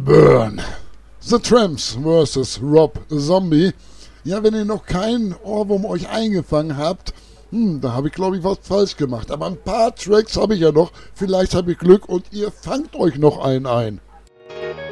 Burn. The Tramps vs. Rob Zombie. Ja, wenn ihr noch keinen Ohrwurm euch eingefangen habt, da habe ich glaube ich was falsch gemacht. Aber ein paar Tracks habe ich ja noch. Vielleicht habe ich Glück und ihr fangt euch noch einen ein.